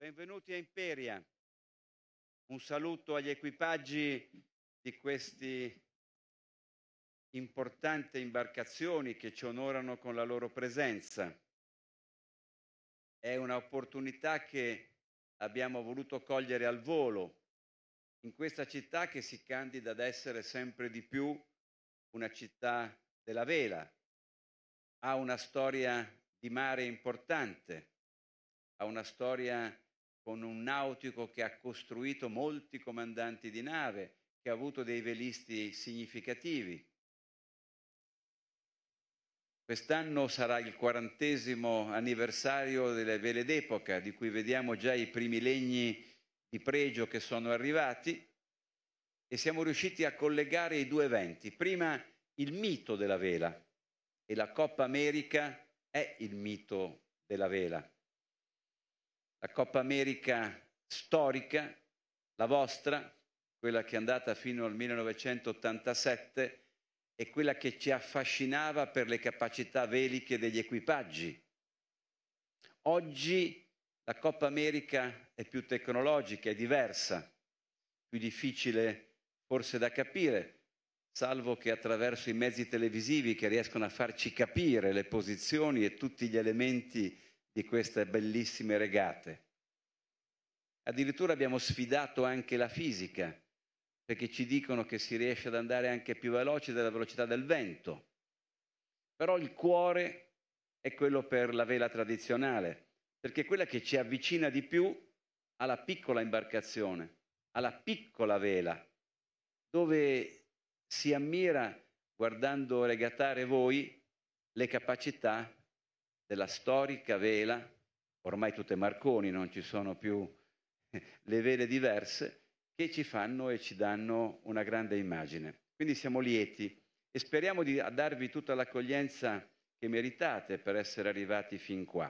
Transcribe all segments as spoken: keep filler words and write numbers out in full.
Benvenuti a Imperia. Un saluto agli equipaggi di queste importanti imbarcazioni che ci onorano con la loro presenza. È un'opportunità che abbiamo voluto cogliere al volo in questa città che si candida ad essere sempre di più una città della vela. Ha una storia di mare importante, ha una storia con un nautico che ha costruito molti comandanti di nave, che ha avuto dei velisti significativi. Quest'anno sarà il quarantesimo anniversario delle vele d'epoca, di cui vediamo già i primi legni di pregio che sono arrivati, e siamo riusciti a collegare i due eventi. Prima il mito della vela, e la Coppa America è il mito della vela. La Coppa America storica, la vostra, quella che è andata fino al millenovecentottantasette, è quella che ci affascinava per le capacità veliche degli equipaggi. Oggi la Coppa America è più tecnologica, è diversa, più difficile forse da capire, salvo che attraverso i mezzi televisivi che riescono a farci capire le posizioni e tutti gli elementi di queste bellissime regate. Addirittura abbiamo sfidato anche la fisica, perché ci dicono che si riesce ad andare anche più veloci della velocità del vento. Però il cuore è quello per la vela tradizionale, perché è quella che ci avvicina di più alla piccola imbarcazione, alla piccola vela, dove si ammira, guardando regatare voi, le capacità della storica vela, ormai tutte Marconi, non ci sono più le vele diverse, che ci fanno e ci danno una grande immagine. Quindi siamo lieti e speriamo di darvi tutta l'accoglienza che meritate per essere arrivati fin qua.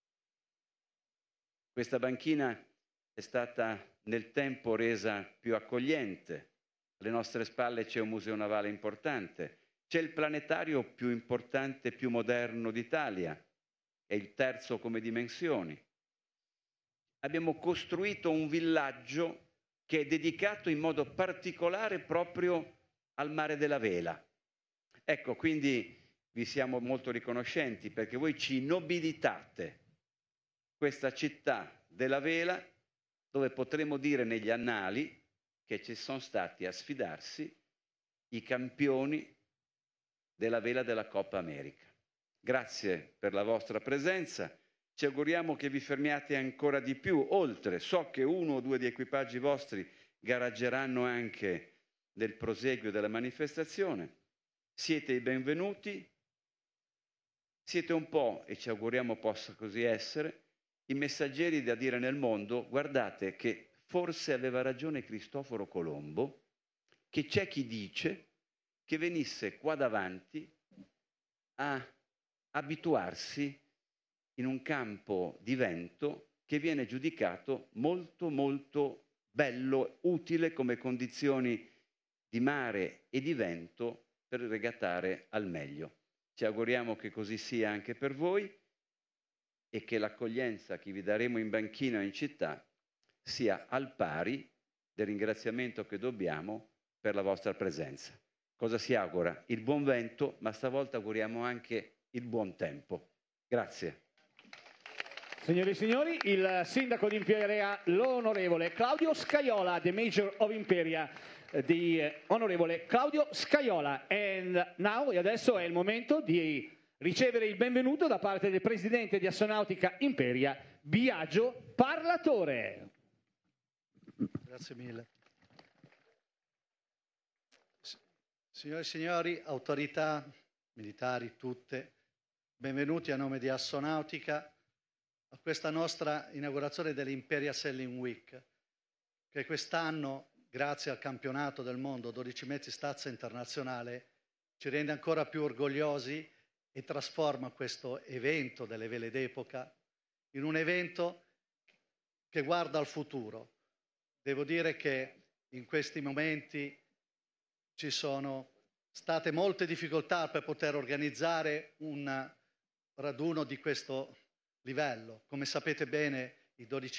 Questa banchina è stata nel tempo resa più accogliente. Alle nostre spalle c'è un museo navale importante, c'è il planetario più importante e più moderno d'Italia, è il terzo come dimensioni. Abbiamo costruito un villaggio che è dedicato in modo particolare proprio al mare della vela. Ecco, quindi vi siamo molto riconoscenti perché voi ci nobilitate questa città della vela, dove potremo dire negli annali che ci sono stati a sfidarsi i campioni della vela della Coppa America. Grazie per la vostra presenza. Ci auguriamo che vi fermiate ancora di più, oltre. So che uno o due di equipaggi vostri garaggeranno anche nel proseguio della manifestazione. Siete i benvenuti. Siete un po', e ci auguriamo possa così essere, i messaggeri da dire nel mondo: guardate che forse aveva ragione Cristoforo Colombo, che c'è chi dice che venisse qua davanti a abituarsi in un campo di vento che viene giudicato molto molto bello, utile come condizioni di mare e di vento per regattare al meglio. Ci auguriamo che così sia anche per voi e che l'accoglienza che vi daremo in banchina o in città sia al pari del ringraziamento che dobbiamo per la vostra presenza. Cosa si augura? Il buon vento, ma stavolta auguriamo anche il buon tempo. Grazie. Signore e signori, il sindaco di Imperia, l'onorevole Claudio Scajola, the Mayor of Imperia, the onorevole Claudio Scajola. And now, e adesso è il momento di ricevere il benvenuto da parte del presidente di Astronautica Imperia, Biagio Parlatore. Grazie mille. Signore e signori, autorità militari tutte, benvenuti a nome di Astronautica a questa nostra inaugurazione dell'Imperia Sailing Week, che quest'anno, grazie al campionato del mondo dodici mezzi stazza internazionale, ci rende ancora più orgogliosi e trasforma questo evento delle vele d'epoca in un evento che guarda al futuro. Devo dire che in questi momenti ci sono state molte difficoltà per poter organizzare un raduno di questo livello. Come sapete bene, i dodici